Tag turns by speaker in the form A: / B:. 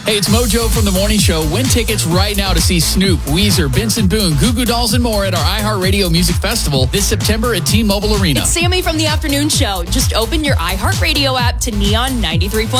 A: Hey, it's Mojo from The Morning Show. Win tickets right now to see Snoop, Weezer, Benson Boone, Goo Goo Dolls, and more at our iHeartRadio Music Festival this September at T-Mobile Arena.
B: It's Sammy from The Afternoon Show. Just open your iHeartRadio app to Neon 93.3.